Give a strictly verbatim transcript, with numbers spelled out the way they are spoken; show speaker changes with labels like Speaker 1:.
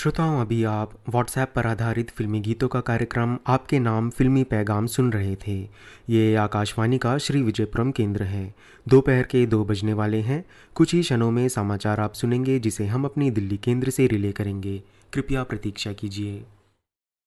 Speaker 1: श्रोताओं, अभी आप व्हाट्सएप पर आधारित फिल्मी गीतों का कार्यक्रम आपके नाम फिल्मी पैगाम सुन रहे थे। ये आकाशवाणी का श्री विजयपुरम केंद्र है। दोपहर के दो बजने वाले हैं। कुछ ही क्षणों में समाचार आप सुनेंगे, जिसे हम अपनी दिल्ली केंद्र से रिले करेंगे। कृपया प्रतीक्षा कीजिए।